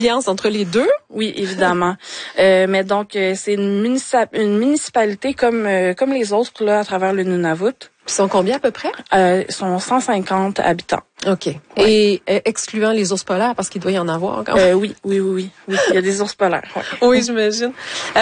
alliance entre les deux? Oui, évidemment. Mais donc, c'est une municipalité comme les autres là à travers le Nunavut. Ils sont combien à peu près? Ils sont 150 habitants. OK. Ouais. Et excluant les ours polaires, parce qu'il doit y en avoir quand même. Oui. Il y a des ours polaires. Ouais. Oui, j'imagine.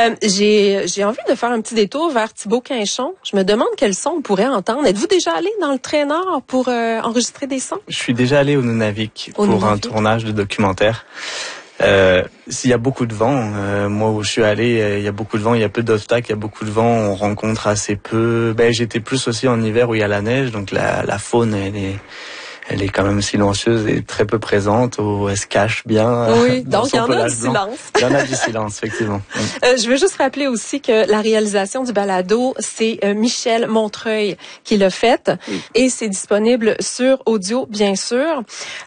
J'ai envie de faire un petit détour vers Thibault-Quinchon. Je me demande quels sons on pourrait entendre. Êtes-vous déjà allé dans le Traîneur pour enregistrer des sons? Je suis déjà allé au Nunavik pour un tournage de documentaire. S'il y a beaucoup de vent, moi où je suis allé, il y a beaucoup de vent, il y a peu d'obstacles, il y a beaucoup de vent, on rencontre assez peu. J'étais plus aussi en hiver où il y a la neige, donc la faune elle est quand même silencieuse et très peu présente, ou elle se cache bien. Oui, donc il y en a du silence. Il y en a du silence, effectivement. Je veux juste rappeler aussi que la réalisation du balado, c'est Michel Montreuil qui l'a faite, et c'est disponible sur audio, bien sûr.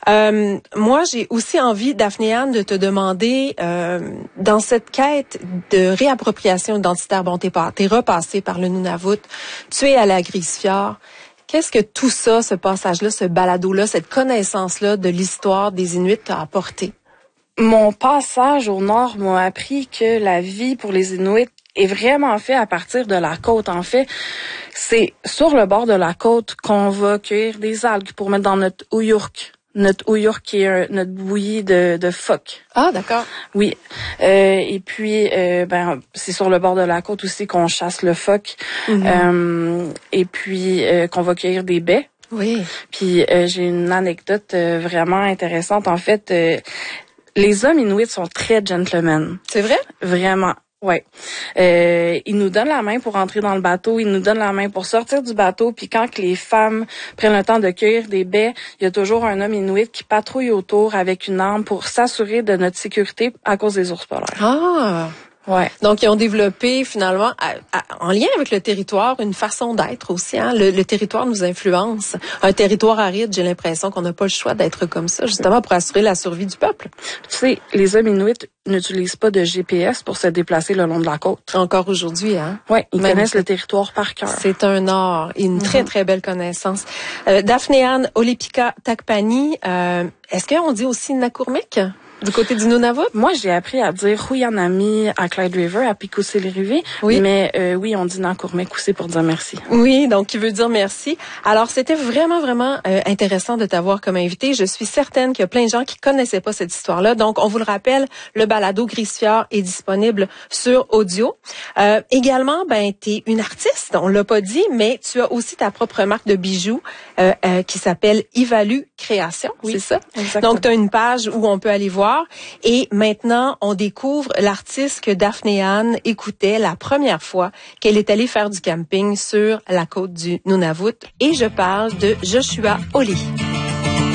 Moi, j'ai aussi envie, Daphné-Anne, de te demander, dans cette quête de réappropriation identitaire, bon, t'es repassé par le Nunavut, tu es à la Grise-Fjord. Qu'est-ce que tout ça, ce passage-là, ce balado-là, cette connaissance-là de l'histoire des Inuits t'a apporté? Mon passage au nord m'a appris que la vie pour les Inuits est vraiment faite à partir de la côte. En fait, c'est sur le bord de la côte qu'on va cueillir des algues pour mettre dans notre ouyourk. Notre ouyourk qui est notre bouillie de phoque. Ah, d'accord. Oui. Et puis, c'est sur le bord de la côte aussi qu'on chasse le phoque. Mm-hmm. Et puis, qu'on va cueillir des baies. Oui. Puis, j'ai une anecdote vraiment intéressante. En fait, les hommes inuits sont très gentlemen. C'est vrai? Vraiment. Ouais. Ils nous donnent la main pour entrer dans le bateau, ils nous donnent la main pour sortir du bateau, puis quand les femmes prennent le temps de cueillir des baies, il y a toujours un homme inuit qui patrouille autour avec une arme pour s'assurer de notre sécurité à cause des ours polaires. Ah! Ouais. Donc, ils ont développé, finalement, en lien avec le territoire, une façon d'être aussi. Hein? Le territoire nous influence. Un territoire aride, j'ai l'impression qu'on n'a pas le choix d'être comme ça, justement pour assurer la survie du peuple. Tu sais, les hommes inuits n'utilisent pas de GPS pour se déplacer le long de la côte. Encore aujourd'hui, hein? Oui, ils connaissent le territoire par cœur. C'est un art et une très, très belle connaissance. Daphné-Anne Olipika-Takpani, est-ce qu'on dit aussi Nakurmik? Du côté du Nunavut? Moi, j'ai appris à dire Huyanami à Clyde River, à Pikoussi-les-Riviers. Oui. Mais oui, on dit Nakurmik aussi pour dire merci. Oui, donc qui veut dire merci. Alors, c'était vraiment, vraiment intéressant de t'avoir comme invité. Je suis certaine qu'il y a plein de gens qui connaissaient pas cette histoire-là. Donc, on vous le rappelle, le balado Grise-Fjord est disponible sur audio. Également, t'es une artiste, on l'a pas dit, mais tu as aussi ta propre marque de bijoux qui s'appelle Ivalu Création, oui, c'est ça? Exactement. Donc, tu as une page où on peut aller voir. Et maintenant, on découvre l'artiste que Daphné-Anne écoutait la première fois qu'elle est allée faire du camping sur la côte du Nunavut. Et je parle de Joshua Oli.